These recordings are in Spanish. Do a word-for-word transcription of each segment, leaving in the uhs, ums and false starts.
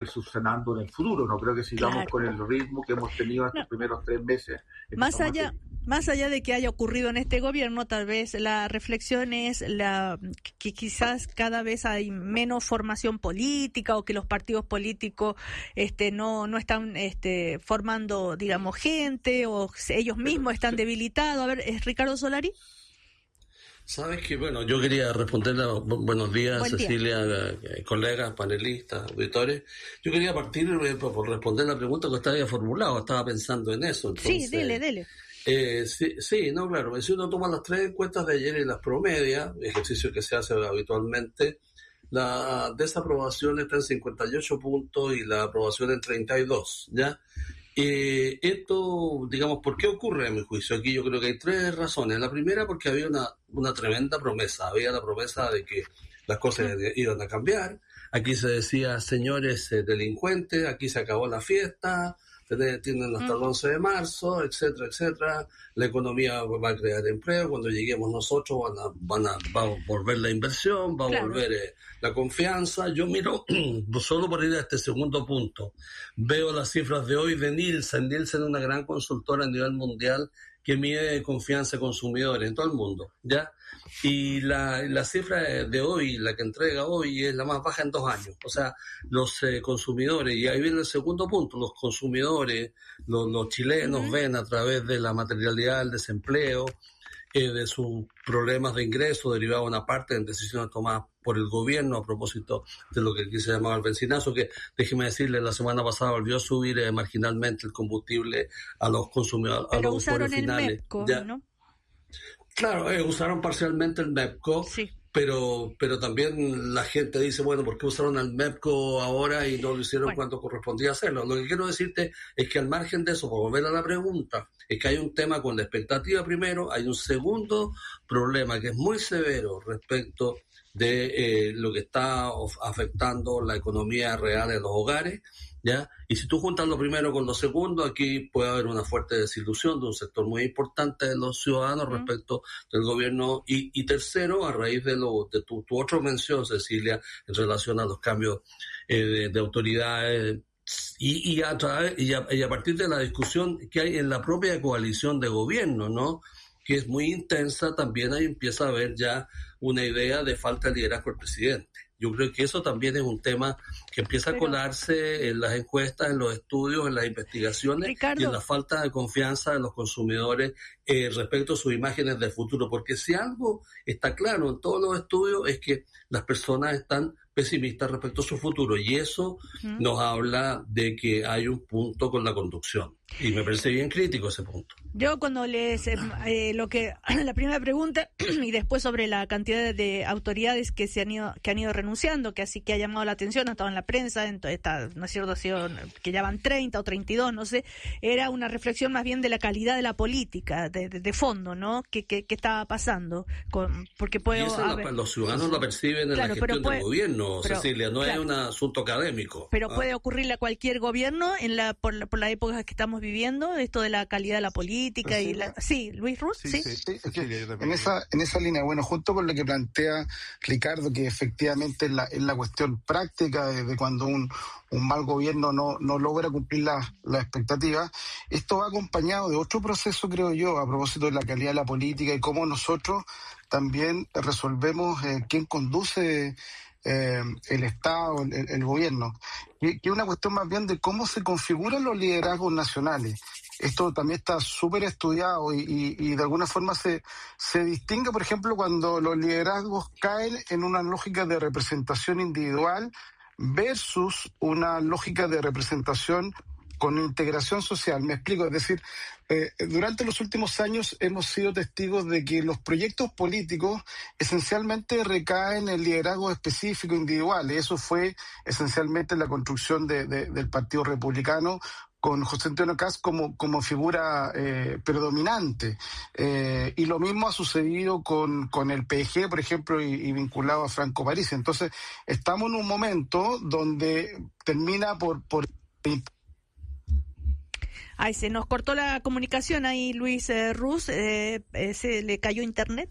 subsanando en el futuro. No creo que sigamos Claro. con el ritmo que hemos tenido estos No. primeros tres meses. Más allá, más allá de que haya ocurrido en este gobierno, tal vez la reflexión es la que quizás cada vez hay menos formación política o que los partidos políticos este no no están este formando, digamos, gente o ellos mismos están debilitados. A ver, ¿es Ricardo Solari? Sabes que, bueno, yo quería responderle, buenos días, Buen día. Cecilia, eh, colegas, panelistas, auditores. Yo quería partir eh, por, por responder la pregunta que usted había formulado, estaba pensando en eso. Entonces, Sí, dele, dele. Eh, sí, sí, no, claro, si uno toma las tres encuestas de ayer y las promedia, ejercicio que se hace habitualmente, la desaprobación está en cincuenta y ocho puntos y la aprobación en treinta y dos, ¿ya? Eh, esto, digamos, ¿por qué ocurre a mi juicio? Aquí yo creo que hay tres razones. La primera, porque había una, una tremenda promesa. Había la promesa de que las cosas iban a cambiar. Aquí se decía, señores eh, delincuentes, aquí se acabó la fiesta, tienen hasta el once de marzo, etcétera, etcétera. La economía va a crear empleo. Cuando lleguemos nosotros van a, van a, va a volver la inversión, va a Claro. volver eh, la confianza. Yo miro, solo por ir a este segundo punto, veo las cifras de hoy de Nielsen. Nielsen es una gran consultora a nivel mundial que mide confianza de consumidores en todo el mundo, ¿ya? Y la, la cifra de hoy, la que entrega hoy, es la más baja en dos años. O sea, los eh, consumidores, y ahí viene el segundo punto, los consumidores, los, los chilenos uh-huh. ven a través de la materialidad del desempleo, eh, de sus problemas de ingreso derivados en una parte de decisiones tomadas por el gobierno a propósito de lo que aquí se llamaba el benzinazo, que déjeme decirle, la semana pasada volvió a subir eh, marginalmente el combustible a los consumidores. Pero a los usaron el finales. MEPCO, ¿Ya? ¿no? Claro, eh, usaron parcialmente el MEPCO, sí. pero pero también la gente dice, bueno, ¿por qué usaron el MEPCO ahora y no lo hicieron bueno. cuando correspondía hacerlo? Lo que quiero decirte es que al margen de eso, por volver a la pregunta, es que hay un tema con la expectativa primero, hay un segundo problema que es muy severo respecto de eh, lo que está afectando la economía real en los hogares, ¿ya? Y si tú juntas lo primero con lo segundo, aquí puede haber una fuerte desilusión de un sector muy importante de los ciudadanos uh-huh. respecto del gobierno. Y, y tercero, a raíz de lo de tu, tu otra mención, Cecilia, en relación a los cambios eh, de, de autoridades, y, y, a través, y, a, y a partir de la discusión que hay en la propia coalición de gobierno, ¿no?, que es muy intensa, también ahí empieza a haber ya una idea de falta de liderazgo del presidente. Yo creo que eso también es un tema que empieza Pero, a colarse en las encuestas, en los estudios, en las investigaciones, Ricardo, y en la falta de confianza de los consumidores eh, respecto a sus imágenes de futuro. Porque si algo está claro en todos los estudios es que las personas están pesimistas respecto a su futuro, y eso uh-huh. nos habla de que hay un punto con la conducción. Y me parece bien crítico ese punto. Yo cuando les eh, lo que la primera pregunta y después sobre la cantidad de autoridades que se han ido que han ido renunciando, que así que ha llamado la atención, ha estado en la prensa, entonces está, no es cierto, que ya van treinta o treinta y dos, no sé, era una reflexión más bien de la calidad de la política, de, de, de fondo, ¿no? ¿Qué, qué, qué estaba pasando? Con, porque puedo, y eso la, los ciudadanos lo perciben en claro, la gestión puede, del gobierno, pero, Cecilia, no claro, es un asunto académico. Pero ¿ah? puede ocurrirle a cualquier gobierno en la por, la por la época que estamos viviendo, esto de la calidad de la política. Sí, y la, sí, Luis Ruz, sí. sí, sí, sí, sí en esa en esa línea, bueno, junto con lo que plantea Ricardo, que efectivamente es la, es la cuestión práctica de, de cuando un, un mal gobierno no, no logra cumplir las la expectativas, esto va acompañado de otro proceso, creo yo, a propósito de la calidad de la política y cómo nosotros también resolvemos eh, quién conduce Eh, el Estado, el, el gobierno, que, que es una cuestión más bien de cómo se configuran los liderazgos nacionales. Esto también está súper estudiado y, y, y de alguna forma se, se distingue, por ejemplo, cuando los liderazgos caen en una lógica de representación individual versus una lógica de representación con integración social. Me explico, es decir, eh, durante los últimos años hemos sido testigos de que los proyectos políticos esencialmente recaen en liderazgos específicos individuales. Eso fue esencialmente la construcción de, de, del Partido Republicano, con José Antonio Kast como, como figura eh, predominante. Eh, y lo mismo ha sucedido con, con el P G, por ejemplo, y, y vinculado a Franco Parisi. Entonces, estamos en un momento donde termina por... por Ay, se nos cortó la comunicación ahí, Luis eh, Ruz, eh, eh, se le cayó internet.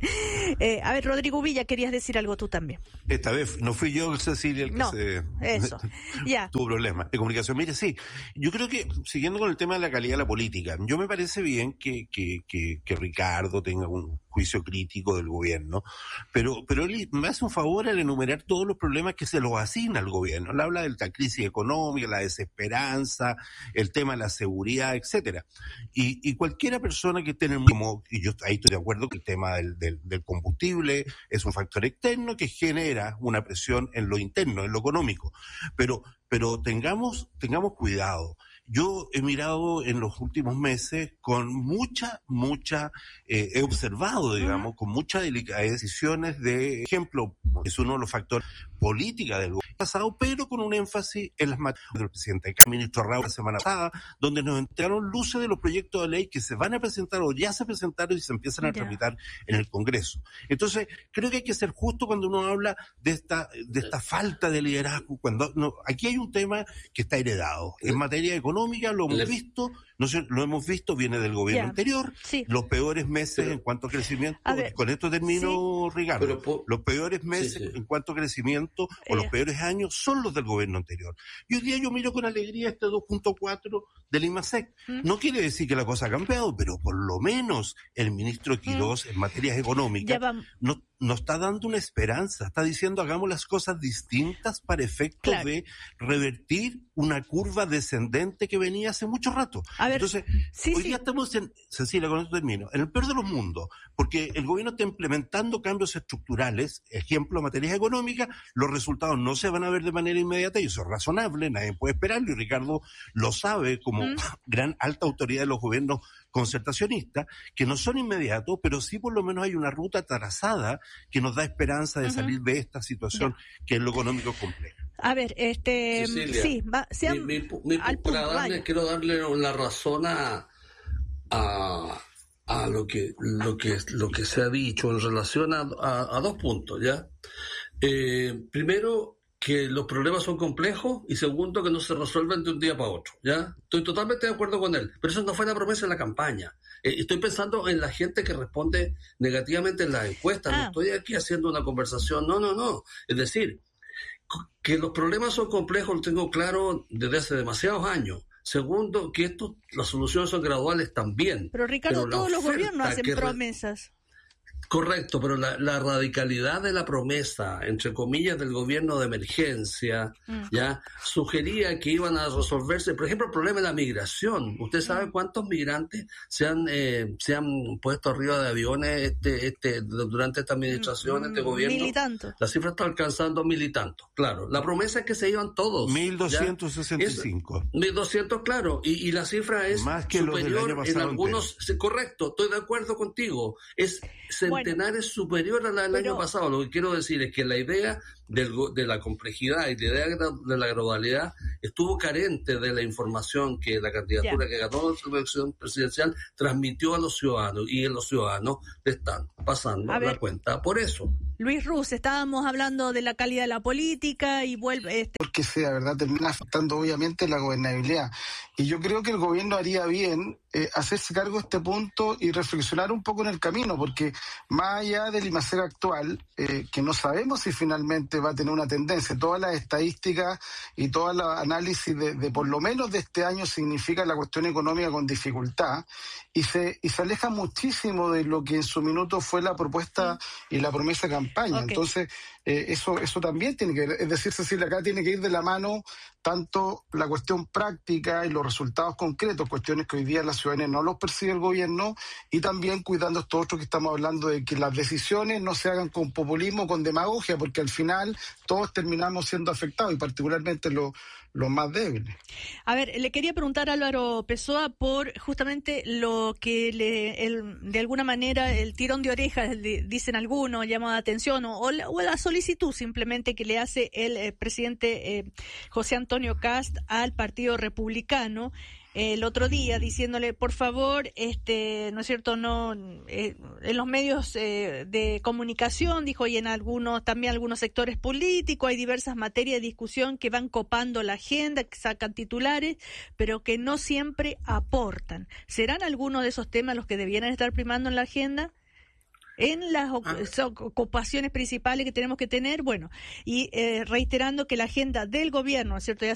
eh, a ver, Rodrigo Villa, querías decir algo tú también. Esta vez no fui yo, Cecilia, el que no, se eso. Ya. tuvo problemas de comunicación. Mire, sí, yo creo que, siguiendo con el tema de la calidad de la política, yo me parece bien que, que, que, que Ricardo tenga un juicio crítico del gobierno, pero, pero él me hace un favor al enumerar todos los problemas que se los asigna al gobierno. Él habla de la crisis económica, la desesperanza, el tema de la seguridad, etcétera. Y, y cualquiera persona que esté en el mismo, y yo ahí estoy de acuerdo que el tema del, del, del combustible es un factor externo que genera una presión en lo interno, en lo económico. Pero, pero tengamos, tengamos cuidado. Yo he mirado en los últimos meses con mucha, mucha, eh, he observado, digamos, uh-huh. con mucha delicadeza decisiones de, ejemplo, es uno de los factores política del gobierno pasado, pero con un énfasis en las materias del presidente, el ministro Raúl la semana pasada, donde nos entregaron luces de los proyectos de ley que se van a presentar o ya se presentaron y se empiezan a tramitar en el Congreso. Entonces, creo que hay que ser justo cuando uno habla de esta, de esta falta de liderazgo, cuando no, aquí hay un tema que está heredado. En materia económica lo hemos visto, no sé, lo hemos visto, viene del gobierno yeah. anterior, sí. los peores meses pero, en cuanto a crecimiento, a ver, con esto termino, sí. Ricardo, pero, por, los peores meses sí, sí. en cuanto a crecimiento o eh. los peores años son los del gobierno anterior. Y hoy día yo miro con alegría este dos punto cuatro del IMASEC. ¿Mm? No quiere decir que la cosa ha cambiado, pero por lo menos el ministro Quirós ¿Mm? en materias económicas no nos está dando una esperanza, está diciendo hagamos las cosas distintas para efectos claro. de revertir una curva descendente que venía hace mucho rato. A ver, Entonces, sí, hoy sí. día estamos en, Cecilia, con esto termino, en el peor de los mundos, porque el gobierno está implementando cambios estructurales, ejemplo, en materias económicas, los resultados no se van a ver de manera inmediata y eso es razonable, nadie puede esperarlo y Ricardo lo sabe como ¿Mm? gran alta autoridad de los gobiernos concertacionistas, que no son inmediatos, pero sí por lo menos hay una ruta trazada que nos da esperanza de uh-huh. salir de esta situación yeah. que en lo económico es compleja. A ver, este, Cecilia, sí, va, sean, mi, mi, mi, para punto, darle, quiero darle la razón a, a, a lo que, lo que, lo que se ha dicho en relación a, a, a dos puntos, ¿ya? Eh, primero, que los problemas son complejos y segundo, que no se resuelven de un día para otro, ¿ya? Estoy totalmente de acuerdo con él, pero eso no fue la promesa de la campaña. Eh, estoy pensando en la gente que responde negativamente en las encuestas, ah. no estoy aquí haciendo una conversación, no, no, no. Es decir, que los problemas son complejos lo tengo claro desde hace demasiados años. Segundo, que esto, las soluciones son graduales también. Pero Ricardo, pero todos los gobiernos hacen promesas. Re- Correcto, pero la, la radicalidad de la promesa, entre comillas, del gobierno de emergencia, mm. ya sugería que iban a resolverse, por ejemplo, el problema de la migración. ¿Usted sabe mm. cuántos migrantes se han eh, se han puesto arriba de aviones este este durante esta administración, mm. este gobierno? Mil y tantos. La cifra está alcanzando mil y tantos, claro. La promesa es que se iban todos. Mil doscientos sesenta y cinco. Mil doscientos, claro. Y, y la cifra es más que superior en algunos. Sí, correcto, estoy de acuerdo contigo. Es centenares bueno, superior a la del pero, año pasado. Lo que quiero decir es que la idea del, de la complejidad y la idea de la gradualidad estuvo carente de la información que la candidatura ya. que ganó la elección presidencial transmitió a los ciudadanos y los ciudadanos le están pasando a la ver, cuenta por eso. Luis Ruz, estábamos hablando de la calidad de la política y vuelve... Este... Porque sea verdad termina afectando obviamente la gobernabilidad. Y yo creo que el gobierno haría bien eh, hacerse cargo de este punto y reflexionar un poco en el camino, porque más allá del IMASEC actual, eh, que no sabemos si finalmente va a tener una tendencia, todas las estadísticas y todo el análisis de, de por lo menos de este año significa la cuestión económica con dificultad, y se, y se aleja muchísimo de lo que en su minuto fue la propuesta y la promesa de campaña. Okay. Entonces, eh, eso, eso también tiene que ver, es decir, Cecilia, acá tiene que ir de la mano tanto la cuestión práctica y los resultados concretos, cuestiones que hoy día la ciudadanía no los percibe el gobierno, y también cuidando esto otro que estamos hablando de que las decisiones no se hagan con populismo, con demagogia, porque al final todos terminamos siendo afectados y particularmente los los más débiles. A ver, le quería preguntar a Álvaro Pessoa por justamente lo que le, el, de alguna manera el tirón de orejas, dicen algunos, llama la atención, o, o, la, o las solicitud simplemente que le hace el eh, presidente eh, José Antonio Kast al Partido Republicano el otro día, diciéndole, por favor, este, ¿no es cierto?, no, eh, en los medios eh, de comunicación, dijo, y en algunos, también algunos sectores políticos, hay diversas materias de discusión que van copando la agenda, que sacan titulares, pero que no siempre aportan. ¿Serán algunos de esos temas los que debieran estar primando en la agenda? En las ocupaciones principales que tenemos que tener, bueno, y eh, reiterando que la agenda del gobierno, ¿no es cierto?, ya